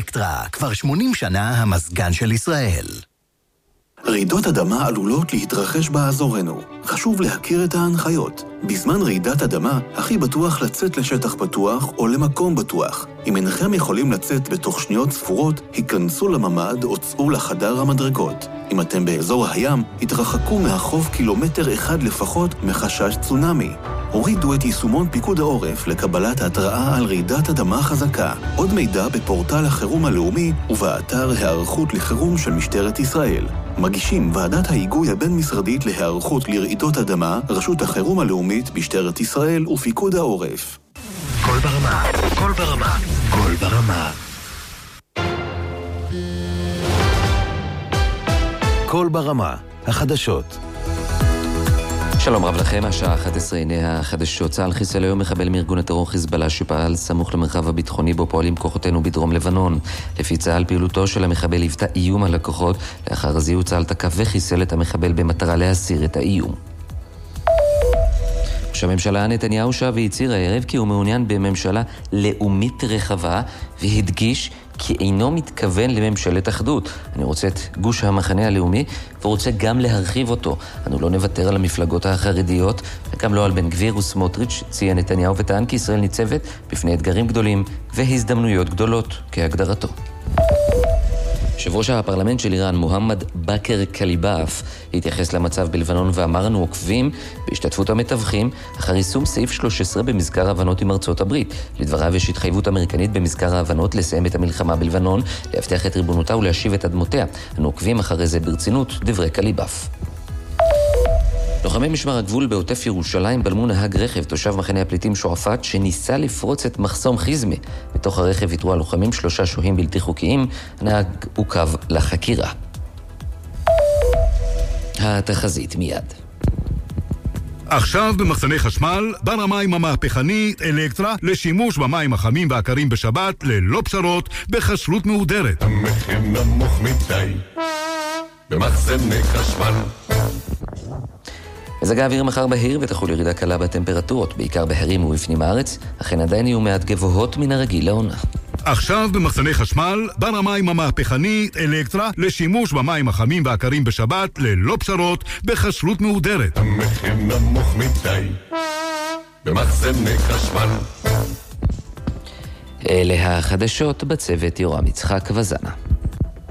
אלקטרה, כבר 80 שנה המזגן של ישראל. רעידות אדמה עלולות להתרחש באזורנו. חשוב להכיר את ההנחיות. בזמן רעידת אדמה, הכי בטוח לצאת לשטח פתוח או למקום בטוח. אם אינכם יכולים לצאת בתוך שניות ספורות, היכנסו לממ"ד או צאו לחדר המדרגות. אם אתם באזור הים, התרחקו מהחוף קילומטר אחד לפחות מחשש צונאמי. הורידו את יישומון פיקוד העורף לקבלת התראה על רעידת אדמה חזקה. עוד מידע בפורטל החירום הלאומי ובאתר הערכות לחירום של משטרת ישראל. מגישים ועדת ההיגוי הבין-משרדית להיערכות לרעידות אדמה, רשות החירום הלאומית, משטרת ישראל ופיקוד העורף. כל ברמה, כל ברמה, כל ברמה. כל ברמה, החדשות. שלום רב לכם, השעה 11, הנה החדשות. צה"ל חיסל היום מחבל מארגון הטרור חיזבאללה שפעל סמוך למרחב הביטחוני בו פועלים כוחותינו בדרום לבנון. לפי צה"ל, פעילותו של המחבל היוותה איום על הכוחות. לאחר הזיהוי צה"ל תקף וחיסל את המחבל במטרה להסיר את האיום. שהממשלה נתניהו שב והצהיר הערב כי הוא מעוניין בממשלה לאומית רחבה, והדגיש כי אינו מתכוון לממשלת אחדות. אני רוצה את גוש המחנה הלאומי ורוצה גם להרחיב אותו. אנו לא נוותר על המפלגות החרדיות וגם לא על בן גביר וסמוטריץ', ציין נתניהו וטען כי ישראל ניצבת בפני אתגרים גדולים והזדמנויות גדולות כהגדרתו. יושב ראש הפרלמנט של איראן, מוחמד בכר קליבאף, התייחס למצב בלבנון ואמר: אנו עוקבים בהשתתפות המתווכים אחר יישום סעיף 13 במזכר ההבנות עם ארצות הברית. לדבריו יש התחייבות אמריקנית במזכר ההבנות לסיים את המלחמה בלבנון, להבטיח את ריבונותה ולהשיב את אדמותיה. אנו עוקבים אחרי זה ברצינות, דברי קליבאף. לוחמי משמר הגבול בעוטף ירושלים בלמו נהג רכב תושב מחנה הפליטים שועפאט שניסה לפרוץ את מחסום חיזמה. בתוך הרכב יתרו הלוחמים 3 שוהים בלתי חוקיים. הנהג עוכב לחקירה. התחזית מיד. עכשיו במחסני חשמל, בר המים המהפכני אלקטרה לשימוש במים החמים והקרים בשבת ללא פשרות בחשלות מהודרת. המחיר נמוך מדי במחסני חשמל. מזג האוויר מחר בהיר ותחול ירידה קלה בטמפרטורות, בעיקר בהרים ובפנים הארץ, אכן עדיין יהיו מעט גבוהות מן הרגיל לעונה. עכשיו במחסני חשמל, בר המים המהפכני אלקטרה לשימוש במים החמים והקרים בשבת ללא פשרות בחשלות מהודרת. המחיר נמוך מדי במחסני חשמל. אלה החדשות, בצוות יורם יצחק וזנה.